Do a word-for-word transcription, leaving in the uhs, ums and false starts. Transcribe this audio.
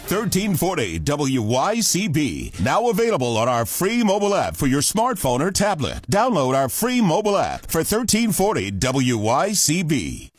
thirteen forty W Y C B. Now available on our free mobile app for your smartphone or tablet. Download our free mobile app for thirteen forty W Y C B.